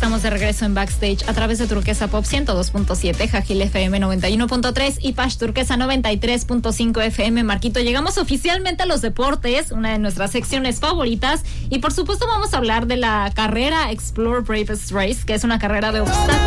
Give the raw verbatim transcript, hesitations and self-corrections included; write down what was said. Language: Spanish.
estamos de regreso en Backstage a través de Turquesa Pop ciento dos punto siete, Jajil F M noventa y uno punto tres y Pash Turquesa noventa y tres punto cinco F M. Marquito, llegamos oficialmente a los deportes, una de nuestras secciones favoritas, y por supuesto vamos a hablar de la carrera Explore Bravest Race, que es una carrera de obstáculos